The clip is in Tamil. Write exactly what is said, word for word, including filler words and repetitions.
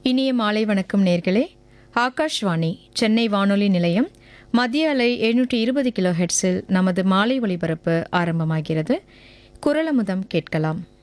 இனிய மாலை வணக்கம் நேர்களே. ஆகாஷ்வாணி சென்னை வானொலி நிலையம் மத்திய அலை எழுநூற்றி இருபது கிலோ ஹெட்ஸில் நமது மாலை ஒலிபரப்பு ஆரம்பமாகிறது. குரலமுதம் கேட்கலாம்.